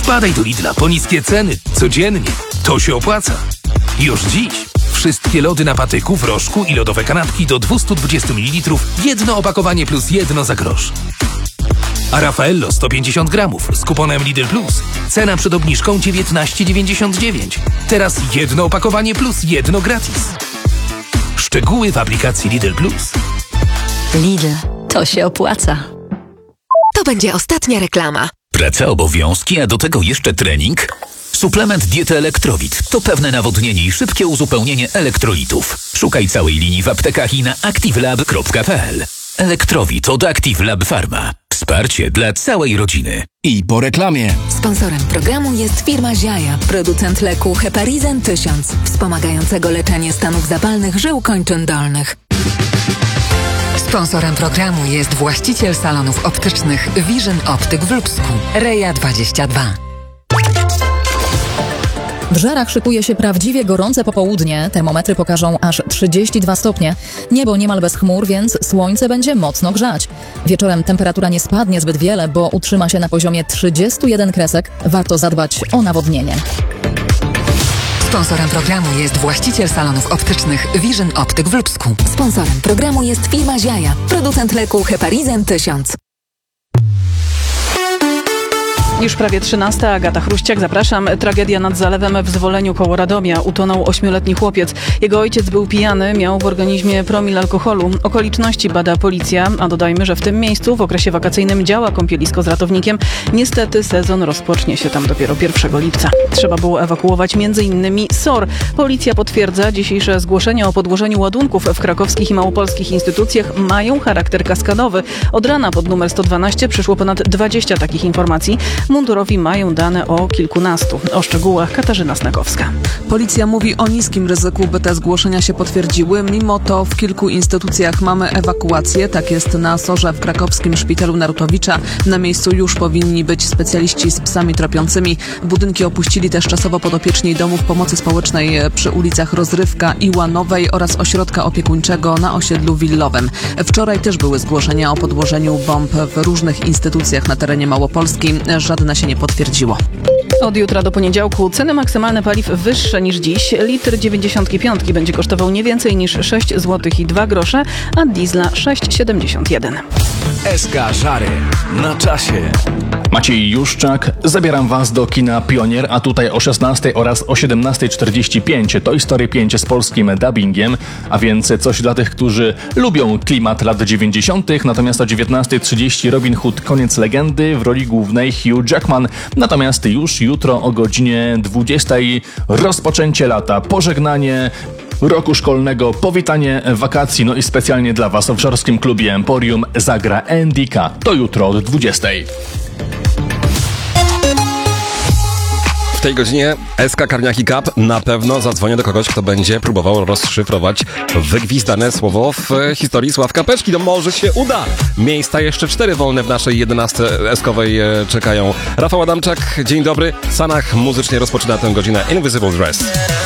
Wpadaj do Lidla po niskie ceny. Codziennie. To się opłaca. Już dziś. Wszystkie lody na patyku, w rożku i lodowe kanapki do 220 ml. Jedno opakowanie plus jedno za grosz. A Raffaello 150 gramów z kuponem Lidl Plus. Cena przed obniżką 19,99. Teraz jedno opakowanie plus jedno gratis. Szczegóły w aplikacji Lidl Plus. Lidl, to się opłaca. To będzie ostatnia reklama. Praca, obowiązki, a do tego jeszcze trening? Suplement diety Elektrowit to pewne nawodnienie i szybkie uzupełnienie elektrolitów. Szukaj całej linii w aptekach i na activelab.pl. Elektrowit od Active Lab Pharma. Wsparcie dla całej rodziny. I po reklamie. Sponsorem programu jest firma Ziaja, producent leku Heparizan 1000, wspomagającego leczenie stanów zapalnych żył kończyn dolnych. Sponsorem programu jest właściciel salonów optycznych Vision Optyk w Lubsku, Reja 22. W Żarach szykuje się prawdziwie gorące popołudnie. Termometry pokażą aż 32 stopnie. Niebo niemal bez chmur, więc słońce będzie mocno grzać. Wieczorem temperatura nie spadnie zbyt wiele, bo utrzyma się na poziomie 31 kresek. Warto zadbać o nawodnienie. Sponsorem programu jest właściciel salonów optycznych Vision Optyk w Lubsku. Sponsorem programu jest firma Ziaja, producent leku Heparizan 1000. Już prawie 13. Agata Chruściak, zapraszam. Tragedia nad zalewem w Zwoleniu koło Radomia. Utonął 8-letni chłopiec. Jego ojciec był pijany, miał w organizmie promil alkoholu. Okoliczności bada policja, a dodajmy, że w tym miejscu w okresie wakacyjnym działa kąpielisko z ratownikiem. Niestety sezon rozpocznie się tam dopiero 1 lipca. Trzeba było ewakuować m.in. SOR. Policja potwierdza, dzisiejsze zgłoszenia o podłożeniu ładunków w krakowskich i małopolskich instytucjach mają charakter kaskadowy. Od rana pod numer 112 przyszło ponad 20 takich informacji. Mundurowi mają dane o kilkunastu. O szczegółach Katarzyna Snakowska. Policja mówi o niskim ryzyku, by te zgłoszenia się potwierdziły. Mimo to w kilku instytucjach mamy ewakuację. Tak jest na SOR-ze w krakowskim szpitalu Narutowicza. Na miejscu już powinni być specjaliści z psami tropiącymi. Budynki opuścili też czasowo podopieczni domów pomocy społecznej przy ulicach Rozrywka i Łanowej oraz ośrodka opiekuńczego na osiedlu Willowem. Wczoraj też były zgłoszenia o podłożeniu bomb w różnych instytucjach na terenie Małopolski. Żadna się nie potwierdziło. Od jutra do poniedziałku ceny maksymalne paliw wyższe niż dziś. Litr 95 będzie kosztował nie więcej niż 6 zł i 2 grosze, a diesla 6,71. SK Żary. Na czasie. Maciej Juszczak, zabieram Was do kina Pionier, a tutaj o 16 oraz o 17:45 Toy Story 5 z polskim dubbingiem, a więc coś dla tych, którzy lubią klimat lat 90. Natomiast o 19:30 Robin Hood Koniec legendy, w roli głównej Hugh Jackman. Natomiast już jutro o godzinie 20 rozpoczęcie lata, pożegnanie roku szkolnego, powitanie wakacji, no i specjalnie dla Was w Wrzorskim Klubie Emporium zagra NDK. To jutro od 20. W tej godzinie SK Karniaki Cup na pewno zadzwonię do kogoś, kto będzie próbował rozszyfrować wygwizdane słowo w historii Sławka Peczki. No może się uda. Miejsca jeszcze 4 wolne w naszej 11 eskowej czekają. Rafał Adamczak, dzień dobry. Sanach muzycznie rozpoczyna tę godzinę Invisible Dress.